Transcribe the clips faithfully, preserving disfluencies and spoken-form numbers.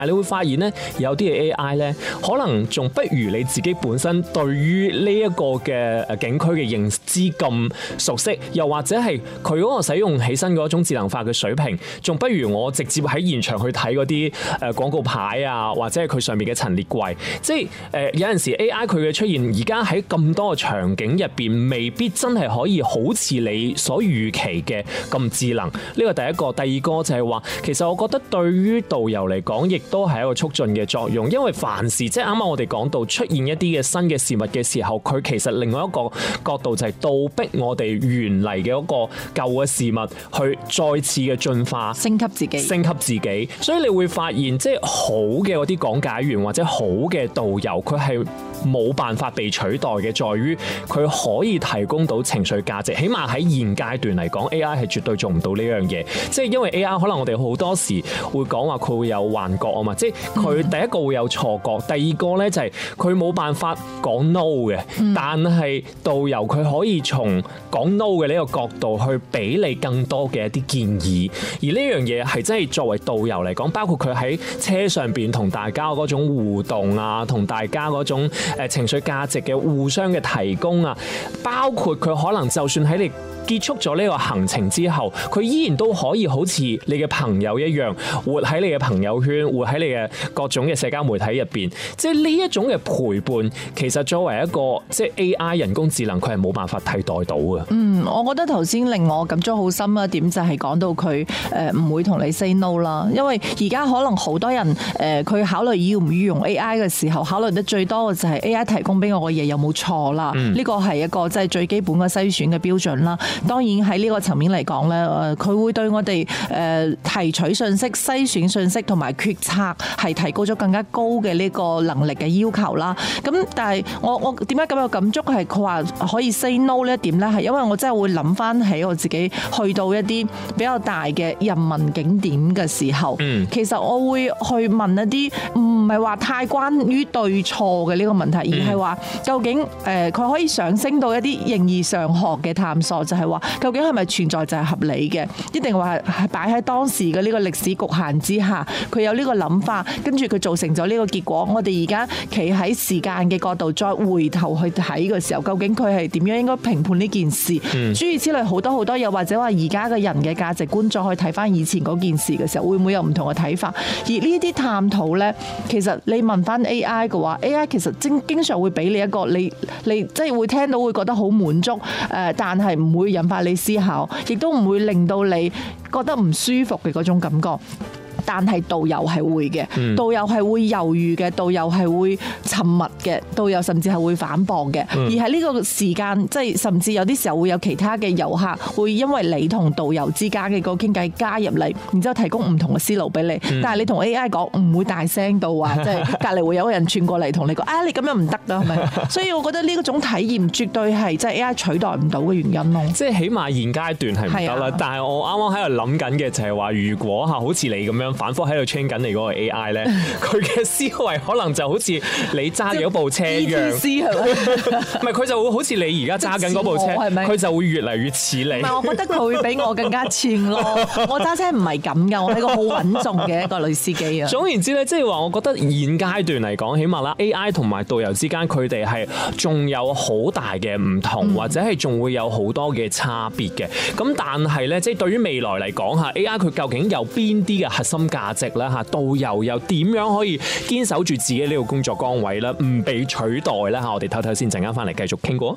你會發現咧，有啲嘅 A I 咧，可能仲不如你自己本身對於呢一個嘅誒景區嘅認知咁熟悉，又或者係佢嗰個使用起身嗰種智能化嘅水平，仲不如我直接喺現場去睇嗰啲誒廣告牌啊，或者係佢上面嘅陳列櫃。即係誒、呃、有陣時 A I 佢嘅出現，而家喺咁多個場景入邊，未必真係可以好似你所預期嘅咁智能。呢個第一個，第二個就係話，其實我覺得對於導遊嚟講，亦都係一個促進嘅作用，因為凡事即係啱啱我哋講到出現一啲嘅新嘅事物嘅時候，佢其實另外一個角度就係倒逼我哋原嚟嘅一個舊嘅事物去再次嘅進化， 升級自己， 升級自己。所以你會發現，即係好嘅嗰啲講解員或者好嘅導遊，佢係冇辦法被取代嘅，在於佢可以提供到情緒價值。起碼喺現階段嚟講 ，A I 係絕對做唔到呢樣嘢。即係因為 A I 可能我哋好多時會講話佢會有幻覺啊嘛，即係佢第一個會有錯覺，第二個咧就係佢冇辦法講 no 嘅，但係導遊佢可以從講 no 嘅呢個角度去俾你更多嘅一啲建議，而呢樣嘢係真係作為導遊嚟講，包括佢喺車上邊同大家嗰種互動啊，同大家嗰種誒情緒價值嘅互相嘅提供啊，包括佢可能就算喺你結束咗呢個行程之後，佢依然都可以好似你嘅朋友一樣，活喺你嘅朋友圈，活喺你嘅各種嘅社交媒體入邊。即係呢一種嘅陪伴，其實作為一個即係 A I 人工智能，佢係冇辦法替代到嘅。 嗯，我覺得頭先令我感觸好深一點就係講到佢誒唔會同你 say no 啦，因為而家可能好多人誒佢考慮要唔要用 A I 嘅時候，考慮得最多嘅就係 A I 提供俾我嘅嘢有冇錯啦。呢個係一個即係最基本嘅篩選嘅標準啦。當然喺呢個層面嚟講咧，誒佢會對我哋誒提取信息、篩選信息同埋決策係提高咗更加高嘅呢個能力嘅要求啦。咁但係我我點解咁有感觸係佢話可以 say no 呢一點咧？係因為我真係會諗翻起我自己去到一啲比較大嘅人文景點嘅時候，嗯、其實我會去問一啲唔係話太關於對錯嘅呢個問題，而係話究竟誒佢可以上升到一啲形而上學嘅探索，就係話究竟係咪存在就係合理嘅，一定話係擺喺當時嘅呢個歷史局限之下，佢有呢個諗法，跟住佢造成咗呢個結果。我哋而家企喺時間嘅角度再回頭去睇嘅時候，究竟佢係點樣應該評判呢件事？嗯、諸如此類好多好多，又或者話而家嘅人嘅價值觀再去睇翻以前嗰件事嘅時候，會唔會有唔同嘅睇法？而呢啲探討呢，其實你問翻 A I 嘅話 ，A I 其實經經常會俾你一個你你即係會聽到會覺得好滿足，誒，但係唔會引發你思考，亦都唔會令到你覺得唔舒服嘅嗰種感覺。但係導遊係會嘅，嗯、導遊係會猶豫嘅，導遊係會沉默嘅，導遊甚至係會反駁嘅。嗯、而喺呢個時間，即係甚至有啲時候會有其他嘅遊客會因為你同導遊之間嘅個傾偈加入嚟，然之後提供唔同嘅思路俾你。嗯、但係你同 A I 講唔會大聲到話，即係隔離會有個人串過嚟同你講，啊你咁樣唔得㗎，係咪？所以我覺得呢種體驗絕對係即係 A I 取代唔到嘅原因咯。即係起碼現階段係唔得啦。啊、但係我啱啱喺度諗緊嘅就係話，如果嚇好似你咁樣反覆喺度 train 緊你嗰個 A I 咧，佢嘅思維可能就好似你揸住嗰部車一樣，唔係佢就會好似你而家揸緊嗰部車，佢就會越嚟越似你。唔係， 我覺得佢會比我更加串咯。我揸車唔係咁㗎，我係個好穩重嘅一個女司機啊。 總言之咧，即係話，我覺得現階段嚟講，起碼啦 A I 同埋導遊之間，佢哋係仲有好大嘅唔同，嗯、或者係仲會有好多嘅差別嘅。咁但係咧，即係對於未來嚟講嚇 A I 佢究竟有邊啲嘅核心價值咧嚇？導遊又點樣可以堅守住自己呢個工作崗位咧，唔被取代咧嚇？我哋唞唞先，陣間翻嚟繼續傾過。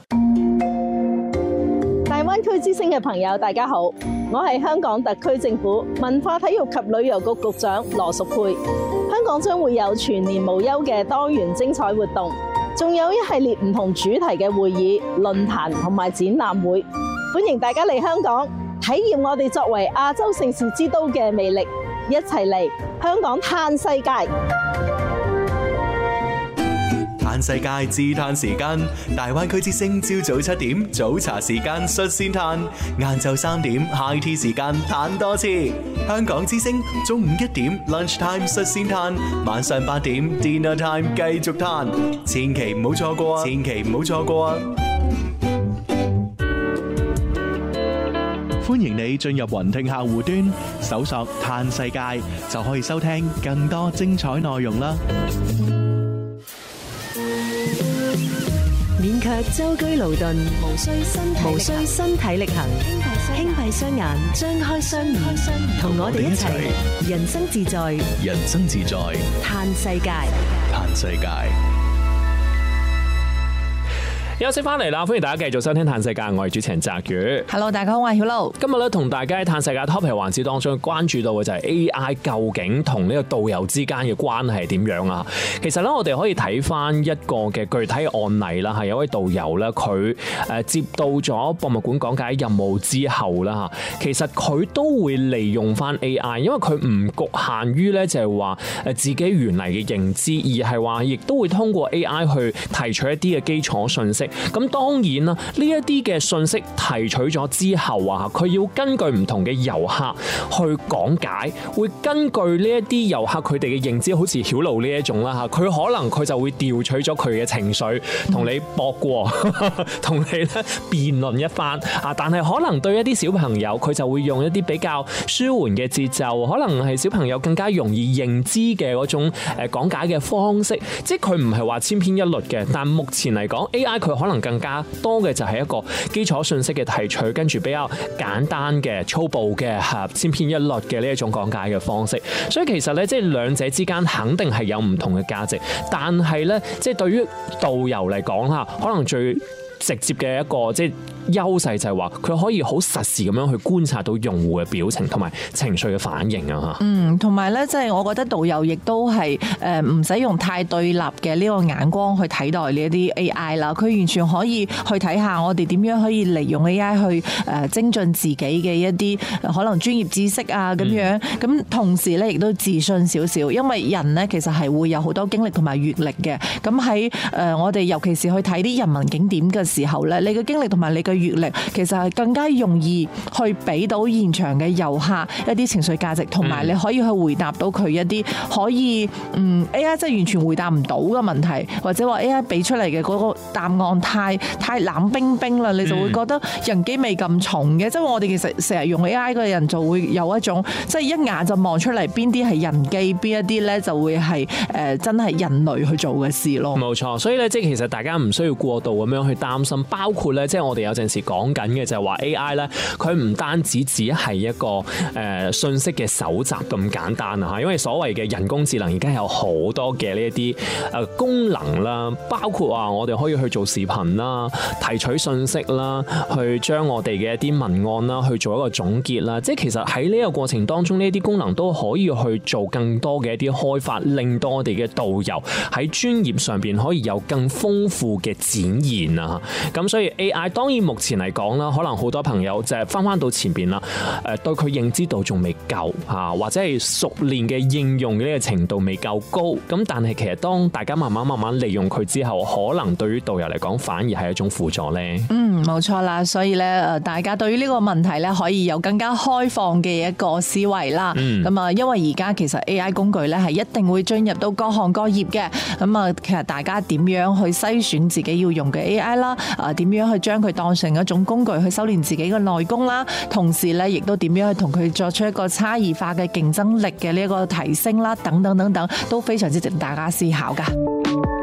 大灣區之星嘅朋友，大家好，我係香港特區政府文化體育及旅遊局局長羅淑佩。香港將會有全年無休嘅多元精彩活動，仲有一系列唔同主題嘅會議、論壇同埋展覽會，歡迎大家嚟香港體驗我哋作為亞洲盛事之都嘅魅力，一齊嚟香港嘆世界。 嘆世界自嘆時間，大灣區之星朝早七點早茶時間率先嘆，晏晝三點 high tea 時間嘆多次。香港之星中午一點 lunch time 率先嘆，晚上八點 dinner time 繼續嘆，千祈唔好錯過，千祈唔好錯過啊！ 歡迎你進入雲聽客戶端，搜索嘆世界就可以收聽更多精彩內容啦。 免卻舟車勞頓，無需身體無需身體力行，輕閉雙眼，張開雙眼，同我哋一齊人生自在， 人生自在， 嘆世界， 嘆世界。 休息翻嚟啦，歡迎大家繼續收聽《嘆世界》，我係主持人澤宇。 Hello， 大家好，我係曉露。 今日咧同大家喺《嘆世界》topic 環節當中關注到嘅就係 A I 究竟同呢個導遊之間嘅關係係點樣啊？其實咧，我哋可以睇翻一個嘅具體案例啦，係有位導遊咧，佢誒接到咗博物館講解任務之後啦嚇，其實佢都會利用翻 A I， 因為佢唔局限於咧就係話誒自己原嚟嘅認知，而係話亦都會通過 A I 去提取一啲嘅基礎信息。咁當然啦，呢一啲嘅信息提取咗之後啊，佢要根據唔同嘅遊客去講解，會根據呢一啲遊客佢哋嘅認知，好似曉露呢一種啦嚇，佢可能佢就會調取咗佢嘅情緒，同你駁過，同你咧辯論一番啊。但係可能對一啲小朋友，佢就會用一啲比較舒緩嘅節奏，可能係小朋友更加容易認知嘅嗰種誒講解嘅方式，即係佢唔係話千篇一律嘅。但目前嚟講 ，A I 佢可能更加多嘅就係一個基礎信息嘅提取，跟住比較簡單嘅粗暴嘅嚇千篇一律嘅呢一種講解嘅方式。所以其實咧，即係兩者之間肯定係有唔同嘅價值，但係咧，即係對於導遊嚟講嚇，可能最直接嘅一個即係優勢就係話佢可以好實時咁樣去觀察到用戶嘅表情同埋情緒嘅反應啊嚇。 嗯，同埋咧，即係我覺得導遊亦都係誒唔使用太對立嘅呢個眼光去睇待呢一啲 A I 啦。佢完全可以去睇下我哋點樣可以利用 A I 去誒精進自己嘅一啲可能專業知識啊咁樣。咁、嗯、同時咧亦都自信少少，因為人咧其實係會有好多經歷同埋閲歷嘅。咁喺誒我哋尤其是去睇啲人文景點嘅時候咧，你嘅經歷同埋你嘅閲歷其實係更加容易去俾到現場嘅遊客一啲情緒價值，同埋你可以去回答到佢一啲可以嗯 A I 真係完全回答唔到嘅問題，或者話 A I 俾出嚟嘅嗰個答案太太冷冰冰啦，你就會覺得人機味咁重嘅。即係我哋其實成日用 A I 嘅人就會有一種即係一眼就望出嚟邊啲係人機，邊一啲咧就會係誒真係人類去做嘅事咯。 冇錯，所以咧即係其實大家唔需要過度咁樣去擔心，包括咧即係我哋有陣時講緊嘅就係話 A I 咧，佢唔單止只係一個誒信息嘅搜集咁簡單啊嚇，因為所謂嘅人工智能而家有好多嘅呢一啲誒功能啦，包括話我哋可以去做視頻啦、提取信息啦、去將我哋嘅一啲文案啦去做一個總結啦，即係其實喺呢個過程當中呢一啲功能都可以去做更多嘅一啲開發，令到我哋嘅導遊喺專業上邊可以有更豐富嘅展現啊！咁所以 A I 當然目前嚟講啦，可能好多朋友就係翻翻到前邊啦，誒對佢認知度仲未夠嚇，或者係熟練嘅應用嘅呢個程度未夠高。咁但係其實當大家慢慢慢慢利用佢之後，可能對於導遊嚟講反而係一種輔助咧。 嗯，冇錯啦，所以咧誒，大家對於呢個問題咧，可以有更加開放嘅一個思維啦。咁啊、嗯，因為而家其實 A I 工具咧係一定會進入到各行各業嘅。咁啊，其實大家點樣去篩選自己要用嘅 A I 啦？啊，點樣去將佢當成一種工具去修煉自己嘅內功啦？同時咧，亦都點樣去同佢作出一個差異化嘅競爭力嘅呢一個提升啦？等等等等，都非常之值得大家思考㗎。